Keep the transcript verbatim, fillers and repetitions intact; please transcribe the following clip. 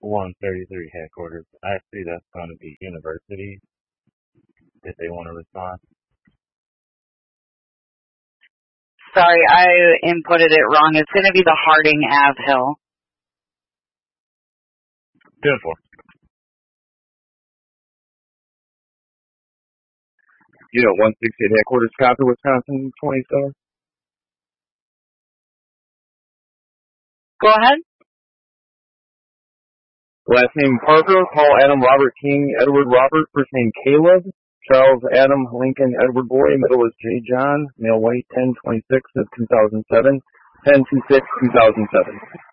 one thirty-three headquarters. Actually, that's going to be university if they want to respond. Sorry, I inputted it wrong. It's going to be the Harding Ave Hill. Beautiful. Unit one sixty-eight headquarters, copy, Wisconsin twenty-seven. Go ahead. Last name Parker, Paul Adam Robert King Edward Robert, first name Caleb, Charles Adam Lincoln Edward Boy, middle is J John, male weight ten twenty-six of two thousand seven, ten twenty-six two thousand seven.